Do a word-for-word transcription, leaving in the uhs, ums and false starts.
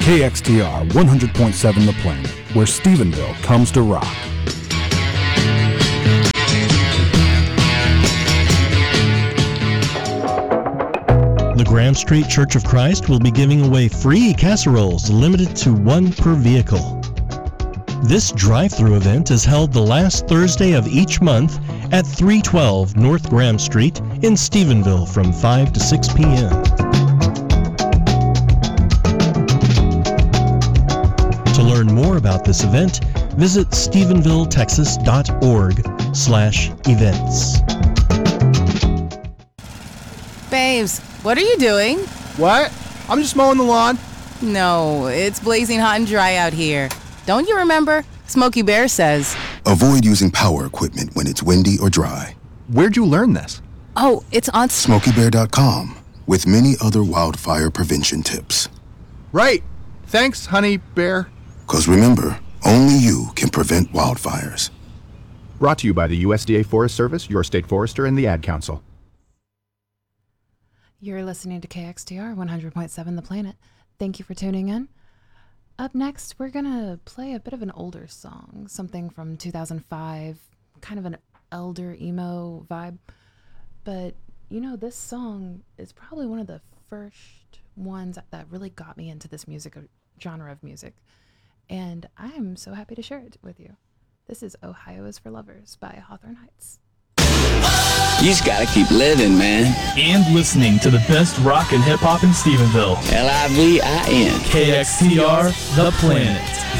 K X T R one hundred point seven The Planet, where Stephenville comes to rock. The Graham Street Church of Christ will be giving away free casseroles limited to one per vehicle. This drive-through event is held the last Thursday of each month at three twelve North Graham Street in Stephenville from five to six p.m. To learn more about this event, visit stephenville texas dot org slash events. Babes, what are you doing? What? I'm just mowing the lawn. No, it's blazing hot and dry out here. Don't you remember? Smokey Bear says. Avoid using power equipment when it's windy or dry. Where'd you learn this? Oh, it's on smokey bear dot com with many other wildfire prevention tips. Right. Thanks, honey bear. Because remember, only you can prevent wildfires. Brought to you by the U S D A Forest Service, your state forester, and the Ad Council. You're listening to K X T R one hundred point seven The Planet. Thank you for tuning in. Up next, we're going to play a bit of an older song, something from two thousand five, kind of an elder emo vibe. But, you know, this song is probably one of the first ones that really got me into this music genre of music. And I'm so happy to share it with you. This is Ohio is for Lovers by Hawthorne Heights. You just gotta keep living, man. And listening to the best rock and hip hop in Stephenville. L I V I N. K X T R, The Planet.